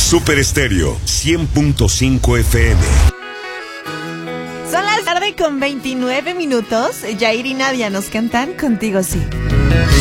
Super Estéreo 100.5 FM. Son las tarde con 29 minutos. Yair y Nadia nos cantan Contigo Sí.